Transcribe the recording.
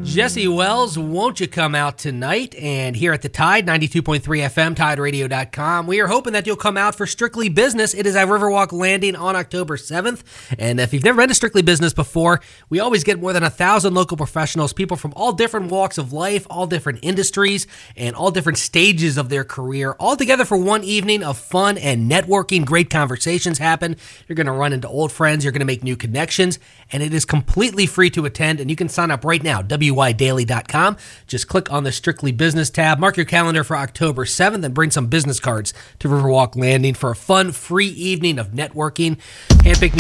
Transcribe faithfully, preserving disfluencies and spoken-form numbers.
Jesse Wells, won't you come out tonight? And here at the Tide, ninety-two point three F M, tide radio dot com, we are hoping that you'll come out for Strictly Business. It is at Riverwalk Landing on October seventh. And if you've never been to Strictly Business before, we always get more than a thousand local professionals, people from all different walks of life, all different industries, and all different stages of their career, all together for one evening of fun and networking. Great conversations happen. You're going to run into old friends. You're going to make new connections. And it is completely free to attend. And you can sign up right now, W Y daily dot com. Just click on the Strictly Business tab, mark your calendar for October seventh, and bring some business cards to Riverwalk Landing for a fun, free evening of networking. Handpicked